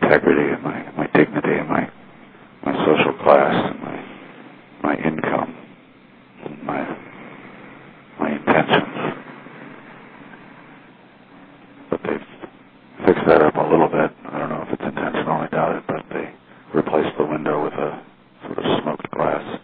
integrity and my dignity and my social class and my income and my intentions. But they've fixed that up a little bit. I don't know if it's intentional, I doubt it, but they replaced the window with a sort of smoked glass